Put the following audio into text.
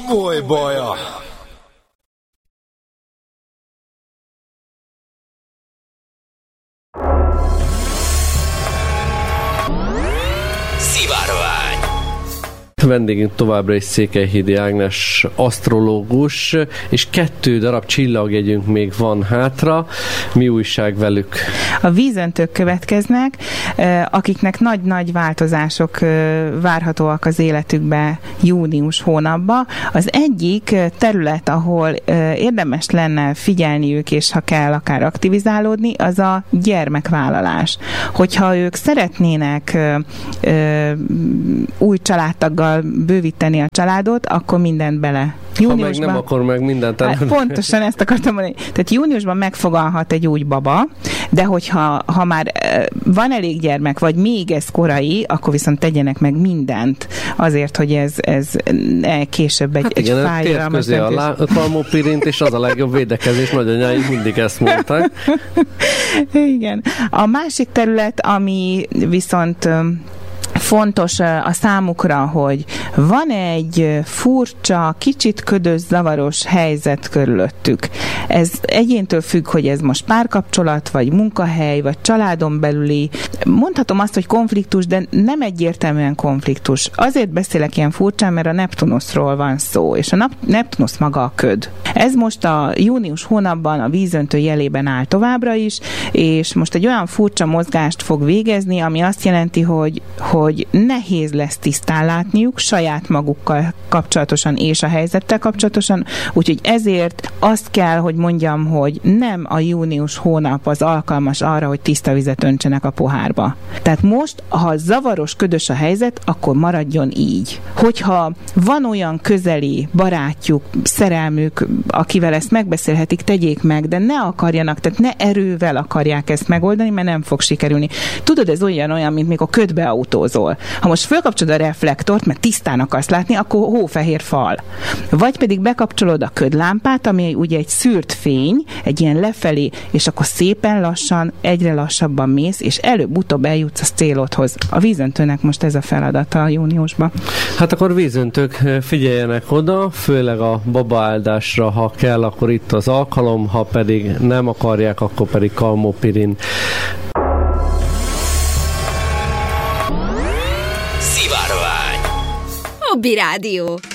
komoly baja. Vendégünk továbbra is Székelyhídi Ágnes asztrológus, és 2 darab csillagjegyünk még van hátra. Mi újság velük? A vízöntők következnek, akiknek nagy-nagy változások várhatóak az életükbe június hónapban. Az egyik terület, ahol érdemes lenne figyelniük, és ha kell, akár aktivizálódni, az a gyermekvállalás. Hogyha ők szeretnének új családtaggal bővíteni a családot, akkor mindent bele. Júniusban, ha meg nem, akkor meg mindent. Pontosan ezt akartam mondani. Tehát júniusban megfogalhat egy új baba, de hogyha már van elég gyermek, vagy még ez korai, akkor viszont tegyenek meg mindent azért, hogy ez később egy fájdalmas döntés. A kalmopirint, és az a legjobb védekezés, nagyanyáink mindig ezt mondták. Igen. A másik terület, ami viszont fontos a számukra, hogy van egy furcsa, kicsit ködös, zavaros helyzet körülöttük. Ez egyéntől függ, hogy ez most párkapcsolat, vagy munkahely, vagy családon belüli. Mondhatom azt, hogy konfliktus, de nem egyértelműen konfliktus. Azért beszélek ilyen furcsán, mert a Neptunuszról van szó, és a Neptunusz maga a köd. Ez most a június hónapban a vízöntő jelében áll továbbra is, és most egy olyan furcsa mozgást fog végezni, ami azt jelenti, hogy nehéz lesz tisztán látniuk saját magukkal kapcsolatosan és a helyzettel kapcsolatosan, úgyhogy ezért azt kell, hogy mondjam, hogy nem a június hónap az alkalmas arra, hogy tiszta vizet öntsenek a pohárba. Tehát most, ha zavaros, ködös a helyzet, akkor maradjon így. Hogyha van olyan közeli barátjuk, szerelmük, akivel ezt megbeszélhetik, tegyék meg, de ne akarjanak, tehát ne erővel akarják ezt megoldani, mert nem fog sikerülni. Tudod, ez olyan, mint mikor ködbe autózol. Ha most fölkapcsolod a reflektort, mert tisztán akarsz látni, akkor hófehér fal. Vagy pedig bekapcsolod a ködlámpát, ami ugye egy szűrt fény, egy ilyen lefelé, és akkor szépen lassan, egyre lassabban mész, és előbb-utóbb eljutsz a célodhoz. A vízöntőnek most ez a feladata a júniusban. Hát akkor vízöntők, figyeljenek oda, főleg a babaáldásra, ha kell, akkor itt az alkalom, ha pedig nem akarják, akkor pedig kalmopirin. Hobby Rádió.